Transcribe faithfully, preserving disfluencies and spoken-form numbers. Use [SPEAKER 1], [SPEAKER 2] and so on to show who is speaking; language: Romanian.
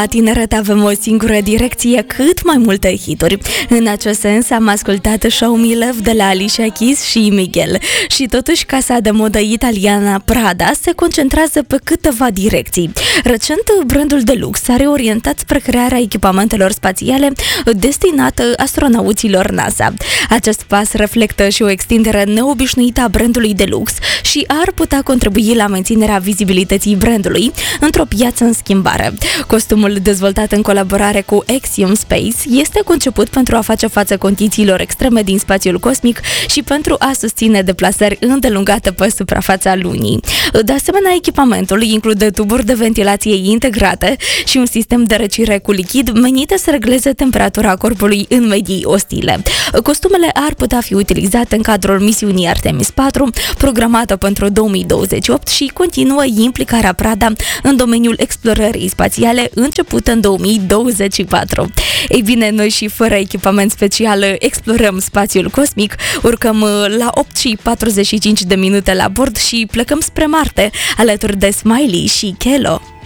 [SPEAKER 1] La tineret avem o singură direcție, cât mai multe hituri. În acest sens am ascultat Show Me Love de la Alicia Keys și Miguel. Și totuși casa de modă italiană Prada se concentrează pe câteva direcții. Recent, brandul de lux s-a reorientat spre crearea echipamentelor spațiale destinate astronauților NASA. Acest pas reflectă și o extindere neobișnuită a brandului de lux și ar putea contribui la menținerea vizibilității brandului într-o piață în schimbare. Costumul dezvoltat în colaborare cu Axiom Space este conceput pentru a face față condițiilor extreme din spațiul cosmic și pentru a susține deplasări îndelungate pe suprafața lunii. De asemenea, echipamentul include tuburi de ventilație integrate și un sistem de răcire cu lichid menite să regleze temperatura corpului în medii ostile. Costumele ar putea fi utilizate în cadrul misiunii Artemis patru, programată pentru două mii douăzeci și opt, și continuă implicarea Prada în domeniul explorării spațiale, început în două mii douăzeci și patru. Ei bine, noi și fără echipament special explorăm spațiul cosmic, urcăm la opt și patruzeci și cinci de minute la bord și plecăm spre Marte, alături de Smiley și Kelo.